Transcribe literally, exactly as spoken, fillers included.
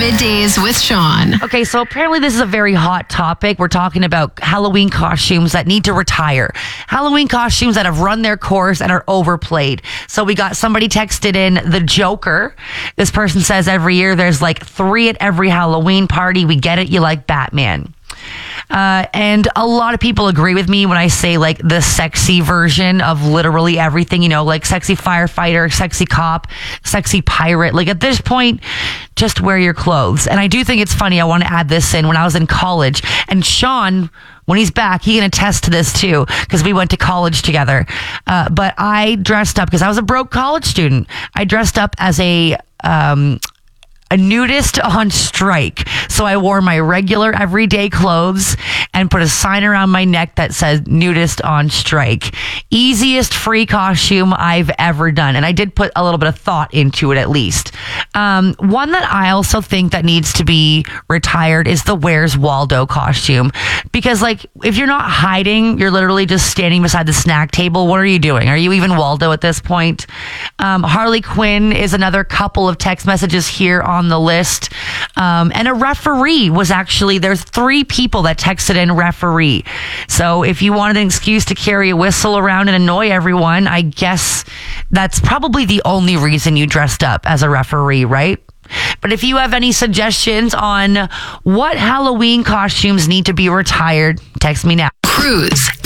Middays with Sean. Okay, so apparently this is a very hot topic. We're talking about Halloween costumes that need to retire. Halloween costumes that have run their course and are overplayed. So we got somebody texted in the Joker. This person says every year there's like three at every Halloween party. We get it. You like Batman. Uh, and a lot of people agree with me when I say like the sexy version of literally everything, you know, like sexy firefighter, sexy cop, sexy pirate. Like at this point, just wear your clothes. And I do think it's funny. I want to add this in when I was in college, and Sean, when he's back, he can attest to this too, because we went to college together. Uh, but I dressed up because I was a broke college student. I dressed up as a, um, a nudist on strike. So I wore my regular everyday clothes and put a sign around my neck that said nudist on strike. Easiest free costume I've ever done. And I did put a little bit of thought into it at least. Um, one that I also think that needs to be retired is the Where's Waldo costume. Because like, if you're not hiding, you're literally just standing beside the snack table. What are you doing? Are you even Waldo at this point? Um, Harley Quinn is another couple of text messages here on the list. Um, and a referee was actually, there's three people that texted in referee. So if you wanted an excuse to carry a whistle around and annoy everyone, I guess that's probably the only reason you dressed up as a referee, right? But if you have any suggestions on what Halloween costumes need to be retired, text me now. Cruise.